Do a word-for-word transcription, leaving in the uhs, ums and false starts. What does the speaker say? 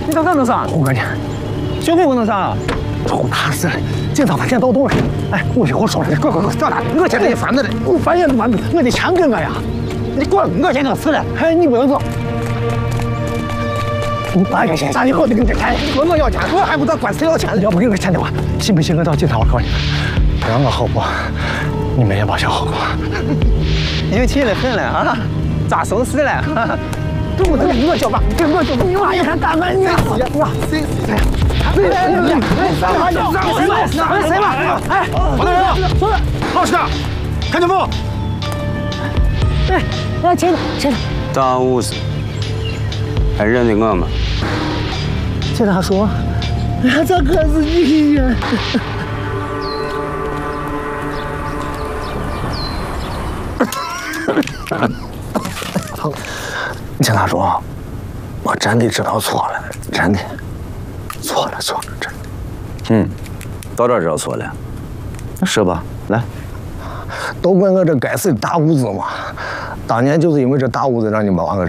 你干啥弄啥？ 红哥你， 小鬼我弄啥？ 都打死了，警察发现盗洞了。哎，我去，我说了，快快快，到哪？我现在也烦着了，我发现完，我得钱给我呀！ 你管我现在死了？ 哎，你不能走。你八块钱，啥以后得给你钱， 我我要钱，我还不到官司要钱。 要不给我钱的话，信不信我到警察我告你？让我好过，你们也把小好过。 有气的很了啊，咋收拾了？ 对不对？我叫吧，对我叫吧，你妈也还干嘛？你哇，谁谁呀？谁谁谁？谁吧？哎， 王大人，说了，老实点，看见没？ 哎，来，亲的，亲的。 咋回事？还认得我吗？ 现在还说，哎，这可是你呀！警察说，我真的知道错了，真的错了，错了，真的。 嗯，到这儿知道错了。那说吧，来。 都怪我这该死的大屋子嘛！当年就是因为这大屋子让你没完个。